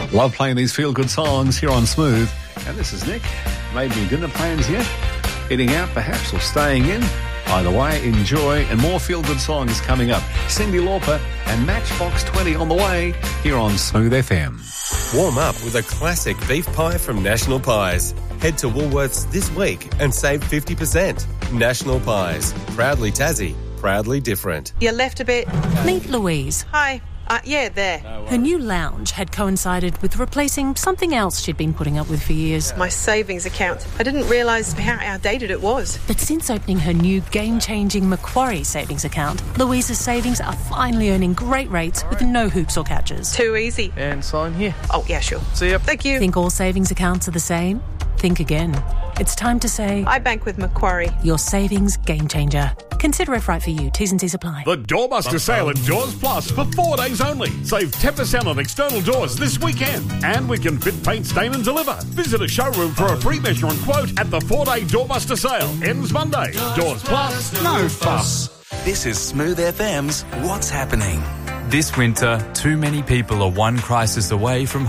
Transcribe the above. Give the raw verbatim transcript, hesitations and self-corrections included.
Love playing these feel-good songs here on Smooth. And this is Nick. Made any dinner plans yet? Eating out perhaps or staying in? Either way, enjoy, and more feel-good songs coming up. Cyndi Lauper and Matchbox twenty on the way here on Smooth F M. Warm up with a classic beef pie from National Pies. Head to Woolworths this week and save fifty percent. National Pies. Proudly Tassie. Proudly different. You left a bit. Meet Louise. Hi. Uh, yeah, there. Her new lounge had coincided with replacing something else she'd been putting up with for years. My savings account. I didn't realise how outdated it was. But since opening her new game-changing Macquarie savings account, Louise's savings are finally earning great rates with no hoops or catches. Too easy. And sign here. Oh, yeah, sure. See ya. Thank you. Think all savings accounts are the same? Think again. It's time to say... I bank with Macquarie. Your savings game changer. Consider if right for you. T's and C's apply. The Doorbuster sale at Doors Plus for four days only. Save ten percent on external doors this weekend. And we can fit, paint, stain and deliver. Visit a showroom for a free measurement quote at the four-day Doorbuster sale. Ends Monday. Doors Plus, no fuss. This is Smooth F M's What's Happening. This winter, too many people are one crisis away from